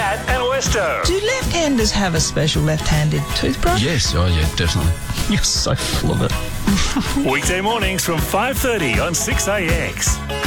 Matt and Westo. Do left-handers have a special left-handed toothbrush? Yes, oh yeah, definitely. You're so full of it. Weekday mornings from 5:30 on 6AX.